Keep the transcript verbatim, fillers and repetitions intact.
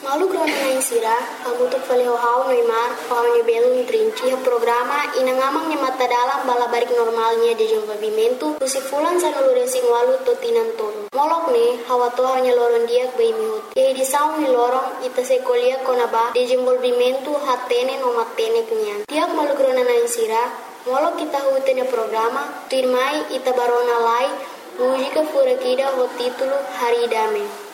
Malu krona na insira, hamutuk faleo hau Neymar, hau ne belum trinci ha programa ina ngamang ne mata dalam balabarik normalnya de desenvolvimento, usi fulan sanulure sing walu totinan tonu. Molok ne, hawa toha nya loron diak bai mihut. Ye di saung ni lorong ita se kolia konaba desenvolvimento hatene no matene kenyan. Tiak malu krona na insira, molok kita hutene programa, tirmai ita barona lai, música furakida ho título Haridame.